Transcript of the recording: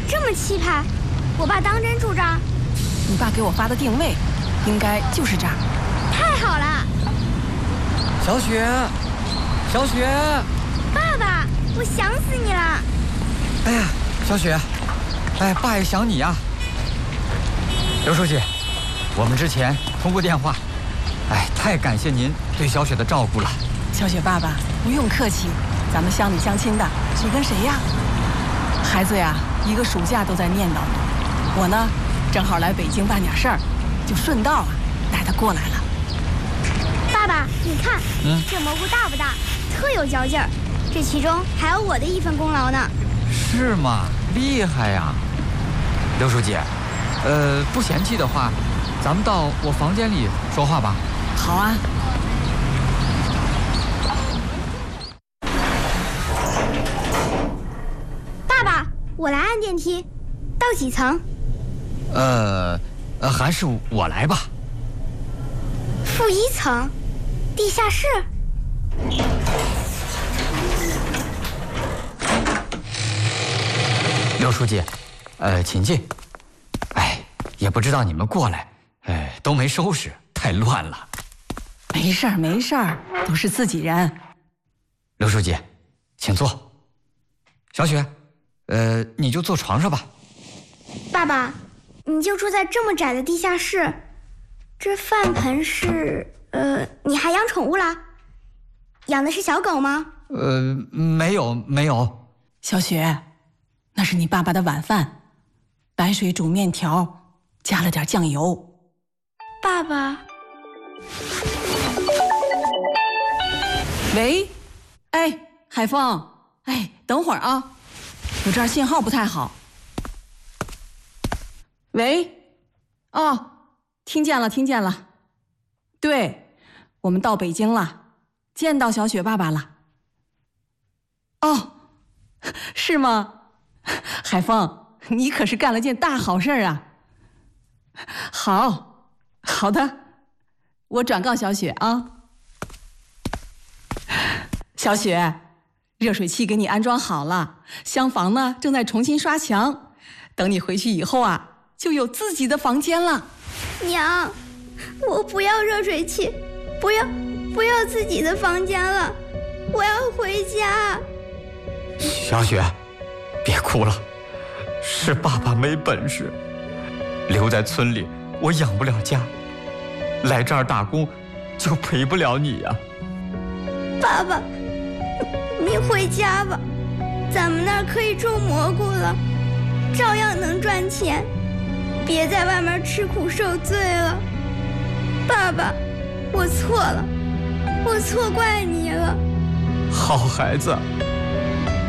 这么气派，我爸当真住这儿？ 你爸给我发的定位，应该就是这儿。 太好了！ 小雪，小雪， 爸爸，我想死你了！ 哎呀，小雪，哎，爸也想你呀。刘书记，我们之前通过电话，哎，太感谢您对小雪的照顾了。 小雪爸爸，不用客气，咱们乡里乡亲的，谁跟谁呀？孩子呀，一个暑假都在念叨你。我呢，正好来北京办点事儿，就顺道啊带他过来了。 爸爸，你看，这蘑菇大不大？特有嚼劲儿，这其中还有我的一份功劳呢。 是吗？厉害呀！刘书记，不嫌弃的话，咱们到我房间里说话吧。 好啊。 爸爸，我来按电梯，到几层？ 还是我来吧。 负1层，地下室。 刘书记，请进。哎，也不知道你们过来，都没收拾，太乱了。 没事儿，没事儿，都是自己人。 刘书记，请坐。小雪，你就坐床上吧。 爸爸，你就住在这么窄的地下室，这饭盆是……你还养宠物啦？养的是小狗吗？ 没有。 小雪，那是你爸爸的晚饭，白水煮面条，加了点酱油。 爸爸。 喂，哎，海峰，哎，等会儿啊，我这儿信号不太好。喂，哦，听见了。对，我们到北京了，见到小雪爸爸了。哦，是吗？海峰，你可是干了件大好事啊！好的，我转告小雪啊。小雪，热水器给你安装好了，厢房呢正在重新刷墙，等你回去以后啊，就有自己的房间了。 娘，我不要热水器，不要自己的房间了，我要回家。 小雪，别哭了，是爸爸没本事，留在村里我养不了家，来这儿打工就陪不了你呀。 爸爸，你回家吧，咱们那儿可以种蘑菇了，照样能赚钱，别在外面吃苦受罪了。爸爸，我错了，我错怪你了。 好孩子。